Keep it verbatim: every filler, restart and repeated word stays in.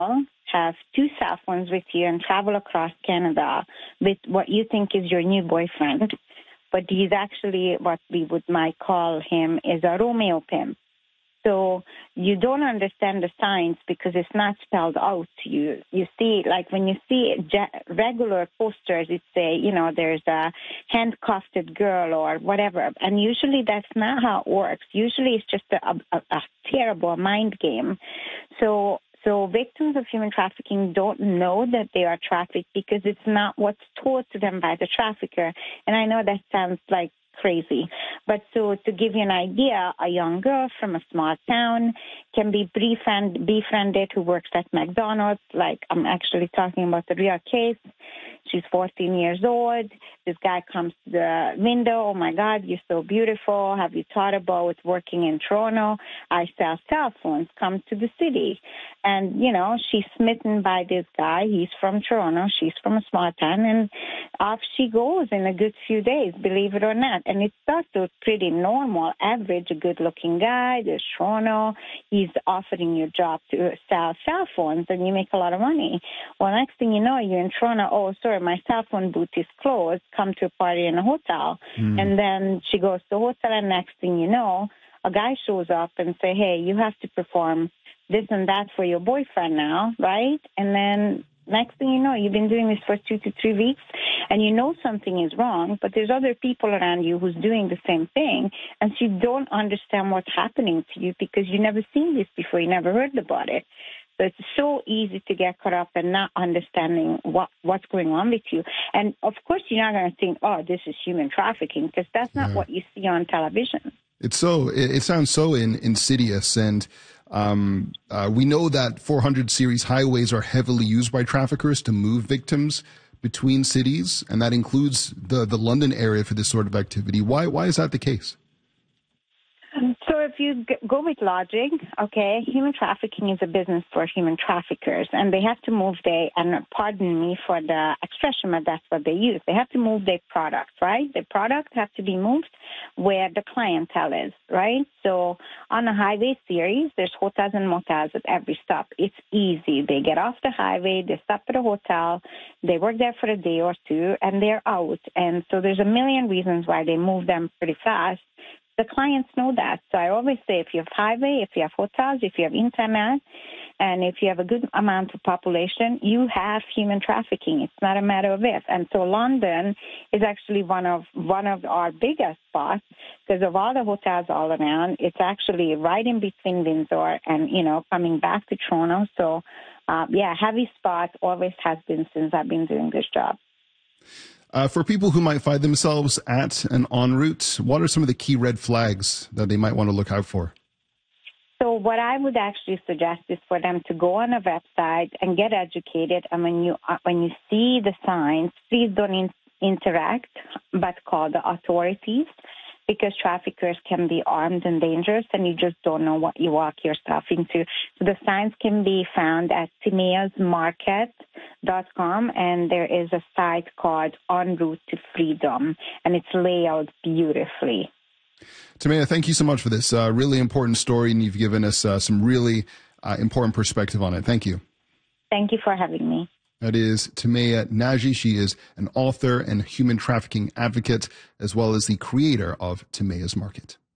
have two cell phones with you and travel across Canada with what you think is your new boyfriend, but he's actually what we would might call him is a Romeo pimp. So you don't understand the science because it's not spelled out to you. You see, like when you see regular posters, it say, you know, there's a handcuffed girl or whatever. And usually that's not how it works. Usually it's just a, a, a terrible mind game. So So victims of human trafficking don't know that they are trafficked because it's not what's taught to them by the trafficker. And I know that sounds like crazy. But so to give you an idea, a young girl from a small town can be befriend, befriended who works at McDonald's. Like, I'm actually talking about the real case. She's fourteen years old. This guy comes to the window. Oh, my God, you're so beautiful. Have you thought about working in Toronto? I sell cell phones. Come to the city. And, you know, she's smitten by this guy. He's from Toronto. She's from a small town. And off she goes in a good few days, believe it or not. And it starts with pretty normal, average, a good-looking guy. There's Toronto. He's offering you a job to sell cell phones, and you make a lot of money. Well, next thing you know, you're in Toronto. Oh, sorry, my cell phone booth is closed. Come to a party in a hotel. Mm. And then she goes to the hotel, and next thing you know, a guy shows up and say, hey, you have to perform this and that for your boyfriend now, right? And then next thing you know, you've been doing this for two to three weeks, and you know something is wrong, but there's other people around you who's doing the same thing, and so you don't understand what's happening to you because you've never seen this before, you never heard about it. So it's so easy to get caught up in not understanding what, what's going on with you. And, of course, you're not going to think, oh, this is human trafficking, because that's not yeah. what you see on television. It's so, it, it sounds so in, insidious, and um, uh, we know that four hundred series highways are heavily used by traffickers to move victims between cities, and that includes the, the London area for this sort of activity. Why, why is that the case? So if you go with logic, okay, human trafficking is a business for human traffickers, and they have to move their, and pardon me for the expression, but that's what they use. They have to move their products, right? The product has to be moved where the clientele is, right? So on a highway series, there's hotels and motels at every stop. It's easy. They get off the highway, they stop at a hotel, they work there for a day or two, and they're out. And so there's a million reasons why they move them pretty fast. The clients know that. So I always say if you have highway, if you have hotels, if you have internet, and if you have a good amount of population, you have human trafficking. It's not a matter of if. And so London is actually one of one of our biggest spots because of all the hotels all around. It's actually right in between Windsor and, you know, coming back to Toronto. So, uh, yeah, heavy spot always has been since I've been doing this job. Uh, for people who might find themselves at and en route, what are some of the key red flags that they might want to look out for? So what I would actually suggest is for them to go on a website and get educated. And when you uh, when you see the signs, please don't in- interact, but call the authorities because traffickers can be armed and dangerous, and you just don't know what you walk yourself into. So the signs can be found at timeas market dot com, and there is a site called En Route to Freedom, and it's laid out beautifully. Timea, thank you so much for this uh, really important story, and you've given us uh, some really uh, important perspective on it. Thank you. Thank you for having me. That is Timea Naji. She is an author and human trafficking advocate, as well as the creator of Timea's Market.